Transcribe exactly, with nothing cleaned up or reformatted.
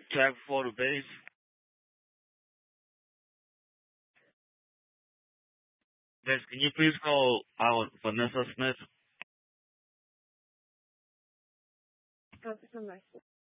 Check for the base. Yes, can you please call out Vanessa Smith?